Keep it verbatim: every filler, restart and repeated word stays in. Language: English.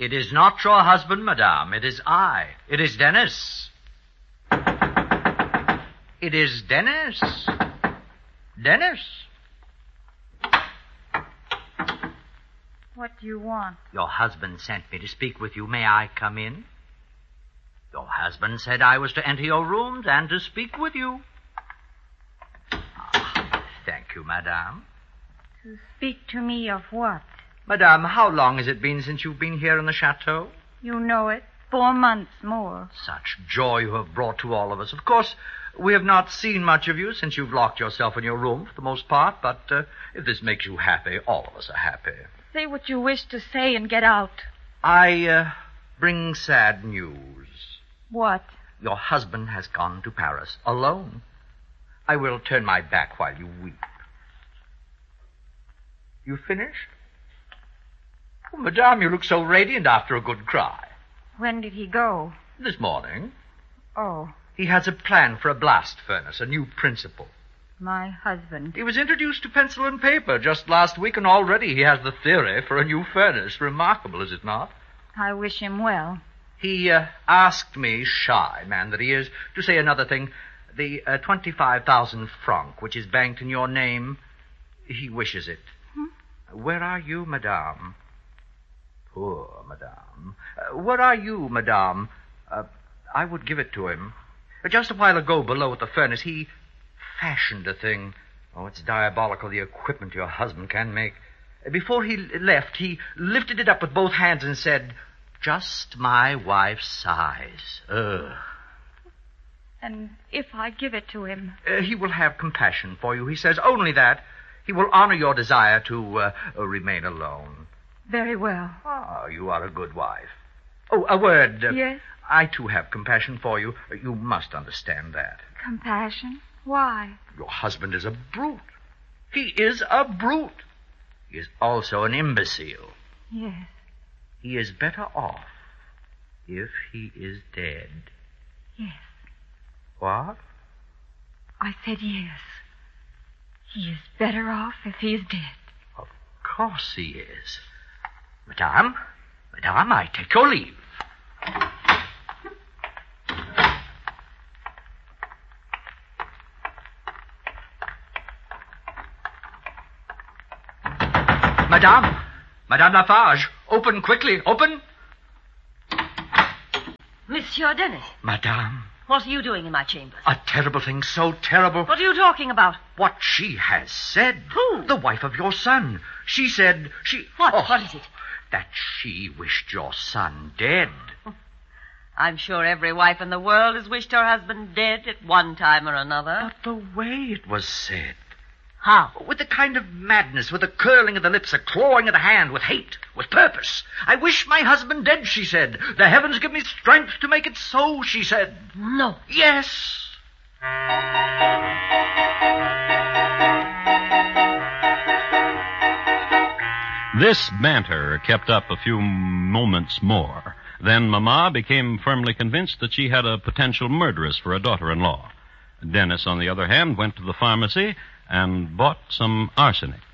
It is not your husband, madame. It is I. It is Dennis. It is Dennis. Dennis. What do you want? Your husband sent me to speak with you. May I come in? Your husband said I was to enter your rooms and to speak with you. Ah, thank you, madame. To speak to me of what? Madame, how long has it been since you've been here in the chateau? You know it. Four months more. Such joy you have brought to all of us. Of course, we have not seen much of you since you've locked yourself in your room for the most part, but uh, if this makes you happy, all of us are happy. Say what you wish to say and get out. I uh, bring sad news. What? Your husband has gone to Paris alone. I will turn my back while you weep. You finished? Oh, madame, you look so radiant after a good cry. When did he go? This morning. Oh. He has a plan for a blast furnace, a new principle. My husband. He was introduced to pencil and paper just last week, and already he has the theory for a new furnace. Remarkable, is it not? I wish him well. He uh, asked me, shy man that he is, to say another thing. The uh, twenty-five thousand francs, which is banked in your name, he wishes it. Hmm? Where are you, madame? Poor madame. Uh, where are you, madame? Uh, I would give it to him. Just a while ago, below at the furnace, he fashioned a thing. Oh, it's diabolical, the equipment your husband can make. Before he left, he lifted it up with both hands and said, "Just my wife's size." Ugh. And if I give it to him? Uh, he will have compassion for you. He says only that. He will honor your desire to uh, uh, remain alone. Very well. Ah, you are a good wife. Oh, a word. Uh, yes? I, too, have compassion for you. You must understand that. Compassion? Why? Your husband is a brute. He is a brute. He is also an imbecile. Yes. He is better off if he is dead. Yes. What? I said yes. He is better off if he is dead. Of course he is. Madame, Madame, I take your leave. Madame, Madame Lafarge, open quickly, open. Monsieur Dennis. Madame. What are you doing in my chambers? A terrible thing, so terrible. What are you talking about? What she has said. Who? The wife of your son. She said she... What? Oh, what is it? That she wished your son dead. I'm sure every wife in the world has wished her husband dead at one time or another. But the way it was said... How? With a kind of madness, with a curling of the lips, a clawing of the hand, with hate, with purpose. I wish my husband dead, she said. The heavens give me strength to make it so, she said. No. Yes. This banter kept up a few moments more. Then Mama became firmly convinced that she had a potential murderess for a daughter-in-law. Dennis, on the other hand, went to the pharmacy and bought some arsenic.